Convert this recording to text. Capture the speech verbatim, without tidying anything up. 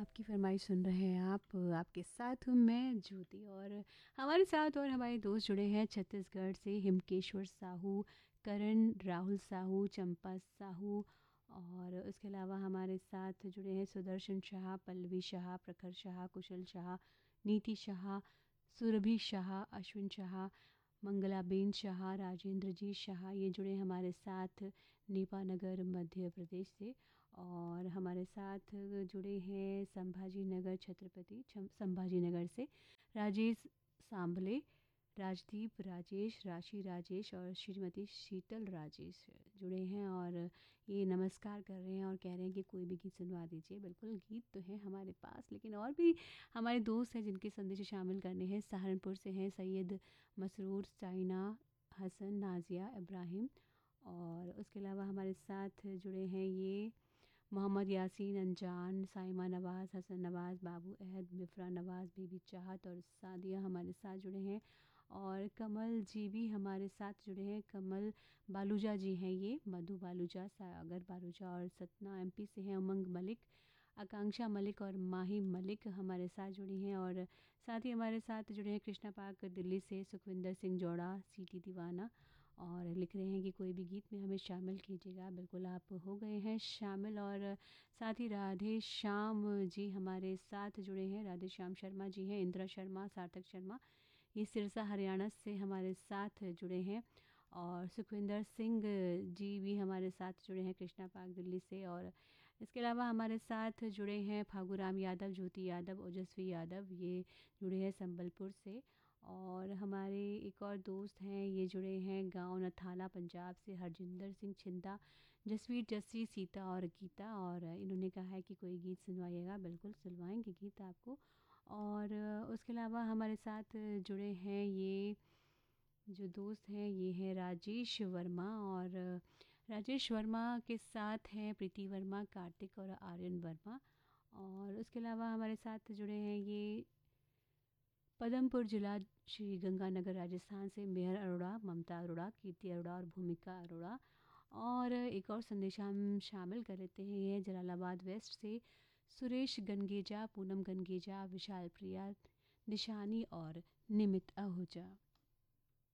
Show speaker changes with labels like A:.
A: आपकी फरमाइश सुन रहे हैं आप। आपके साथ हूँ मैं ज्योति, और हमारे साथ और हमारे दोस्त जुड़े हैं छत्तीसगढ़ से हिमकेश्वर साहू, करण राहुल साहू, चंपा साहू, और उसके अलावा हमारे साथ जुड़े हैं सुदर्शन शाह, पल्लवी शाह, प्रखर शाह, कुशल शाह, नीति शाह, सुरभि शाह, अश्विन शाह, मंगलाबेन शाह, राजेंद्र जी शाह, ये जुड़े हमारे साथ नेपानगर मध्य प्रदेश से। और हमारे साथ जुड़े हैं संभाजी नगर छत्रपति छम- संभाजी नगर से राजेश सांभले, राजदीप राजेश, राशि राजेश और श्रीमती शीतल राजेश जुड़े हैं, और ये नमस्कार कर रहे हैं और कह रहे हैं कि कोई भी गीत सुनवा दीजिए। बिल्कुल गीत तो है हमारे पास, लेकिन और भी हमारे दोस्त हैं जिनके संदेश शामिल करने हैं। सहारनपुर से हैं सैयद मसरूर, साइना, हसन, नाजिया, इब्राहिम, और उसके अलावा हमारे साथ जुड़े हैं ये मोहम्मद यासीन, अनजान, साइमा नवाज़, हसन नवाज़, बाबू अहद, मिफ्रा नवाज़, बीबी चाहत और सादिया हमारे साथ जुड़े हैं। और कमल जी भी हमारे साथ जुड़े हैं। कमल बालूजा जी हैं, ये मधु बालूजा, सागर बालूजा, और सतना एमपी से हैं उमंग मलिक, आकांक्षा मलिक और माही मलिक हमारे साथ जुड़ी हैं। और साथ ही हमारे साथ जुड़े हैं कृष्णा पाक दिल्ली से सुखविंदर सिंह जोड़ा, सीटी दीवाना, और लिख रहे हैं कि कोई भी गीत में हमें शामिल कीजिएगा। बिल्कुल आप हो गए हैं शामिल। और साथ ही राधे श्याम जी हमारे साथ जुड़े हैं। राधे श्याम शर्मा जी हैं, इंदिरा शर्मा, सार्थक शर्मा, ये सिरसा हरियाणा से हमारे साथ जुड़े हैं। और सुखविंदर सिंह जी भी हमारे साथ जुड़े हैं कृष्णा पार्क दिल्ली से। और इसके अलावा हमारे साथ जुड़े हैं फागूराम यादव, ज्योति यादव, ओजस्वी यादव, ये जुड़े हैं संबलपुर से। और हमारे एक और दोस्त हैं, ये जुड़े हैं गांव नथाला पंजाब से, हरजिंदर सिंह छिंदा, जसवीर, जस्सी, सीता और गीता, और इन्होंने कहा है कि कोई गीत सुनवाइएगा। बिल्कुल सुनवाएंगे गीत आपको। और उसके अलावा हमारे साथ जुड़े हैं ये जो दोस्त हैं, ये हैं राजेश वर्मा, और राजेश वर्मा के साथ हैं प्रीति वर्मा, कार्तिक और आर्यन वर्मा। और उसके अलावा हमारे साथ जुड़े हैं ये पदमपुर जिला श्री गंगानगर राजस्थान से मेहर अरोड़ा, ममता अरोड़ा, कीर्ति अरोड़ा और भूमिका अरोड़ा। और एक और संदेश हम शामिल कर लेते हैं, ये है जलालाबाद वेस्ट से सुरेश गनगेजा, पूनम गनगेजा, विशाल प्रिया, निशानी और निमित आहूजा।